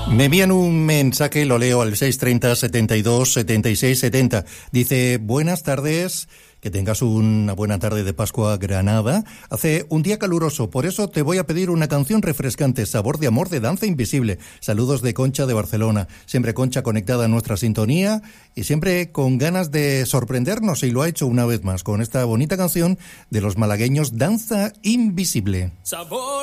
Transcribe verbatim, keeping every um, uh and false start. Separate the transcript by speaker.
Speaker 1: Me envían un mensaje, lo leo al seis treinta, setenta y dos, setenta y seis, setenta. Dice, buenas tardes, que tengas una buena tarde de Pascua, Granada. Hace un día caluroso, por eso te voy a pedir una canción refrescante, Sabor de amor de Danza Invisible. Saludos de Concha de Barcelona. Siempre Concha conectada a nuestra sintonía y siempre con ganas de sorprendernos, y lo ha hecho una vez más con esta bonita canción de los malagueños, Danza Invisible. Sabor